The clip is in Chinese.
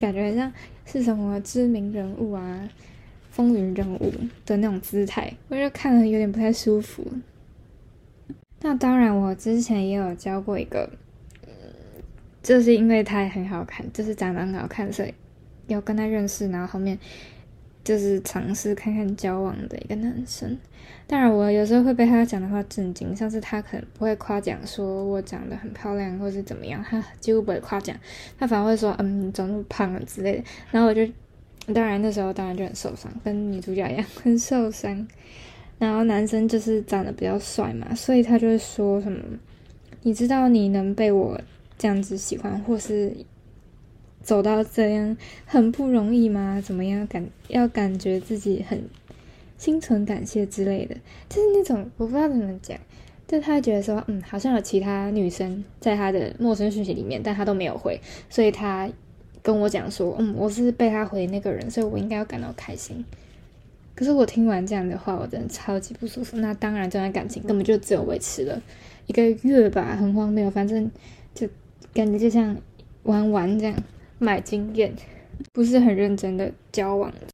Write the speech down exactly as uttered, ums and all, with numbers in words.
感觉很像是什么知名人物啊、风云人物的那种姿态，我就看了有点不太舒服。那当然，我之前也有交过一个，就是因为他很好看，就是长得很好看，所以要跟他认识，然后后面就是尝试看看交往的一个男生。当然，我有时候会被他讲的话震惊，像是他可能不会夸奖说我长得很漂亮，或是怎么样，他几乎不会夸奖，他反而会说嗯你怎么那么胖啊之类的。然后我就，当然那时候当然就很受伤，跟女主角一样很受伤。然后男生就是长得比较帅嘛，所以他就会说什么，你知道你能被我这样子喜欢，或是走到这样很不容易吗？怎么样感要感觉自己很心存感谢之类的，就是那种我不知道怎么讲，就他觉得说，嗯，好像有其他女生在他的陌生讯息里面，但他都没有回，所以他跟我讲说，嗯，我是被他回那个人，所以我应该要感到开心。可是我听完这样的话，我真的超级不舒服。那当然，这段感情根本就只有维持了一个月吧，很荒谬。反正就感觉就像玩玩这样，买经验，不是很认真的交往